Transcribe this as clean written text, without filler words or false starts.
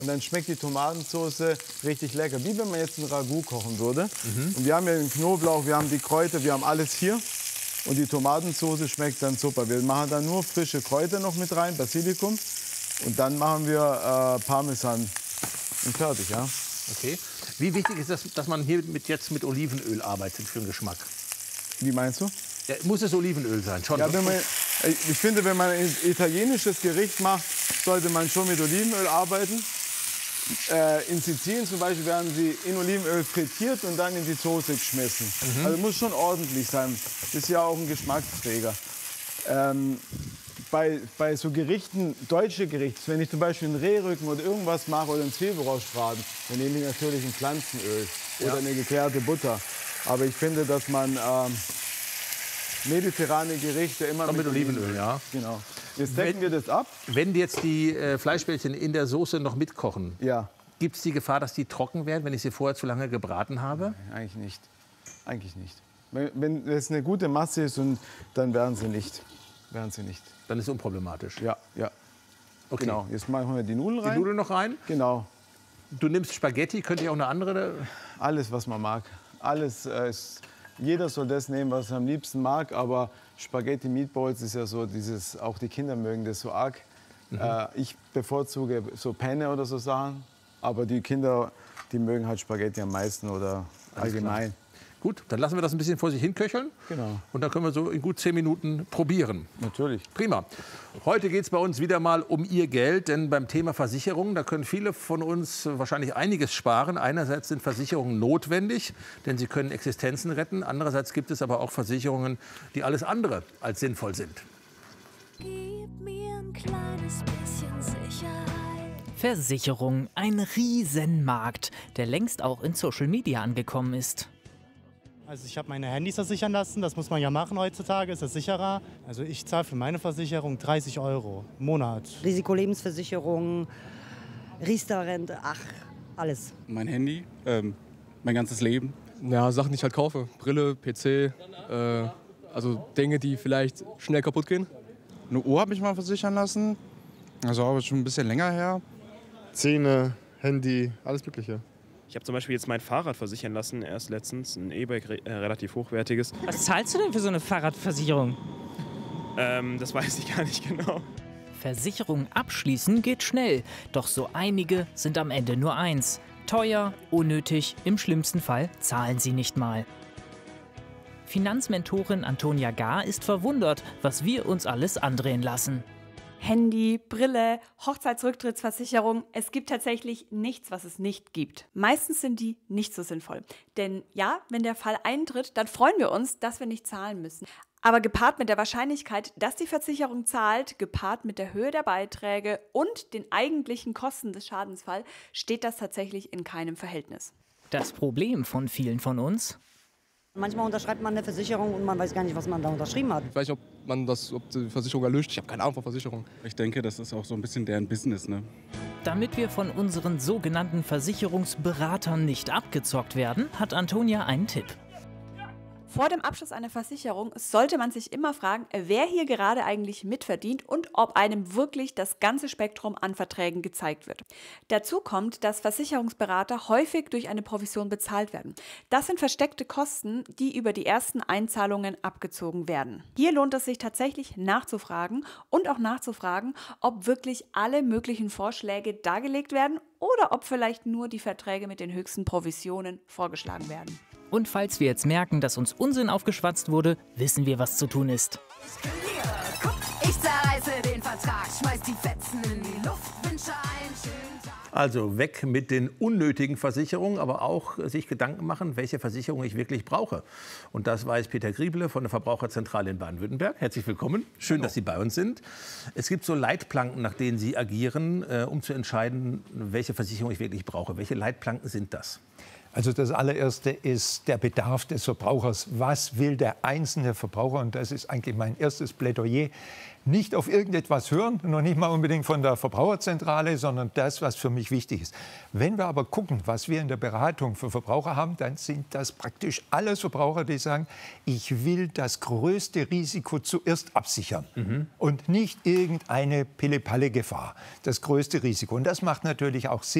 Und dann schmeckt die Tomatensauce richtig lecker, wie wenn man jetzt ein Ragout kochen würde. Und wir haben ja den Knoblauch, wir haben die Kräuter, wir haben alles hier. Und die Tomatensauce schmeckt dann super. Wir machen dann nur frische Kräuter noch mit rein, Basilikum. Und dann machen wir Parmesan und fertig, ja. Okay. Wie wichtig ist das, dass man hier jetzt mit Olivenöl arbeitet für den Geschmack? Wie meinst du? Ja, muss es Olivenöl sein? Schon. Ja, ich finde, wenn man ein italienisches Gericht macht, sollte man schon mit Olivenöl arbeiten. In Sizilien zum Beispiel werden sie in Olivenöl frittiert und dann in die Soße geschmissen. Also muss schon ordentlich sein. Das ist ja auch ein Geschmacksträger. Bei so Gerichten, deutsche Gerichte, wenn ich zum Beispiel einen Rehrücken oder irgendwas mache oder einen Zwiebelrostbraten, dann nehme ich natürlich ein Pflanzenöl oder eine geklärte Butter. Aber ich finde, dass man mediterrane Gerichte immer mit Olivenöl, ja. Genau. Jetzt decken wir das ab. Wenn jetzt die Fleischbällchen in der Soße noch mitkochen, Ja. gibt es die Gefahr, dass die trocken werden, wenn ich sie vorher zu lange gebraten habe? Eigentlich nicht. Eigentlich nicht. Wenn es eine gute Masse ist, dann werden sie nicht. Dann ist es unproblematisch. Ja, ja. Okay. Genau. Jetzt machen wir die Nudeln rein. Die Nudeln noch rein? Genau. Du nimmst Spaghetti, könnte ich auch eine andere? Alles, was man mag. Alles jeder soll das nehmen, was er am liebsten mag. Aber Spaghetti Meatballs ist ja so dieses, auch die Kinder mögen das so arg. Ich bevorzuge so Penne oder so Sachen. Aber die Kinder, die mögen halt Spaghetti am meisten oder allgemein. Gut, dann lassen wir das ein bisschen vor sich hinköcheln. Genau. Und dann können wir so in gut 10 Minuten probieren. Natürlich. Prima. Heute geht es bei uns wieder mal um Ihr Geld, denn beim Thema Versicherung, da können viele von uns wahrscheinlich einiges sparen. Einerseits sind Versicherungen notwendig, denn sie können Existenzen retten. Andererseits gibt es aber auch Versicherungen, die alles andere als sinnvoll sind. Gib mir ein kleines bisschen Sicherheit. Versicherung, ein Riesenmarkt, der längst auch in Social Media angekommen ist. Also ich habe meine Handys versichern lassen, das muss man ja machen heutzutage, ist das sicherer. Also ich zahle für meine Versicherung 30 € im Monat. Risikolebensversicherung, Riester-Rente, ach, alles. Mein Handy, mein ganzes Leben. Ja, Sachen, die ich halt kaufe. Brille, PC, also Dinge, die vielleicht schnell kaputt gehen. Eine Uhr habe ich mal versichern lassen, also aber schon ein bisschen länger her. Zähne, Handy, alles Mögliche. Ich habe zum Beispiel jetzt mein Fahrrad versichern lassen, erst letztens, ein E-Bike, relativ hochwertiges. Was zahlst du denn für so eine Fahrradversicherung? Das weiß ich gar nicht genau. Versicherung abschließen geht schnell, doch so einige sind am Ende nur eins. Teuer, unnötig, im schlimmsten Fall zahlen sie nicht mal. Finanzmentorin Antonia Gar ist verwundert, was wir uns alles andrehen lassen. Handy, Brille, Hochzeitsrücktrittsversicherung. Es gibt tatsächlich nichts, was es nicht gibt. Meistens sind die nicht so sinnvoll. Denn ja, wenn der Fall eintritt, dann freuen wir uns, dass wir nicht zahlen müssen. Aber gepaart mit der Wahrscheinlichkeit, dass die Versicherung zahlt, gepaart mit der Höhe der Beiträge und den eigentlichen Kosten des Schadensfalls, steht das tatsächlich in keinem Verhältnis. Das Problem von vielen von uns: Manchmal unterschreibt man eine Versicherung und man weiß gar nicht, was man da unterschrieben hat. Ich weiß nicht, ob die Versicherung erlöscht. Ich habe keine Ahnung von Versicherung. Ich denke, das ist auch so ein bisschen deren Business, ne? Damit wir von unseren sogenannten Versicherungsberatern nicht abgezockt werden, hat Antonia einen Tipp. Vor dem Abschluss einer Versicherung sollte man sich immer fragen, wer hier gerade eigentlich mitverdient und ob einem wirklich das ganze Spektrum an Verträgen gezeigt wird. Dazu kommt, dass Versicherungsberater häufig durch eine Provision bezahlt werden. Das sind versteckte Kosten, die über die ersten Einzahlungen abgezogen werden. Hier lohnt es sich tatsächlich nachzufragen und auch nachzufragen, ob wirklich alle möglichen Vorschläge dargelegt werden oder ob vielleicht nur die Verträge mit den höchsten Provisionen vorgeschlagen werden. Und falls wir jetzt merken, dass uns Unsinn aufgeschwatzt wurde, wissen wir, was zu tun ist. Ich zerreiße den Vertrag, schmeiß die Fetzen in die Luft, wünsche einen schönen Tag. Also weg mit den unnötigen Versicherungen, aber auch sich Gedanken machen, welche Versicherung ich wirklich brauche. Und das weiß Peter Grieble von der Verbraucherzentrale in Baden-Württemberg. Herzlich willkommen. Schön, dass Sie bei uns sind. Es gibt so Leitplanken, nach denen Sie agieren, um zu entscheiden, welche Versicherung ich wirklich brauche. Welche Leitplanken sind das? Also das allererste ist der Bedarf des Verbrauchers. Was will der einzelne Verbraucher? Und das ist eigentlich mein erstes Plädoyer. Nicht auf irgendetwas hören, noch nicht mal unbedingt von der Verbraucherzentrale, sondern das, was für mich wichtig ist. Wenn wir aber gucken, was wir in der Beratung für Verbraucher haben, dann sind das praktisch alles Verbraucher, die sagen, ich will das größte Risiko zuerst absichern und nicht irgendeine Pille-Palle-Gefahr. Das größte Risiko. Und das macht natürlich auch Sinn.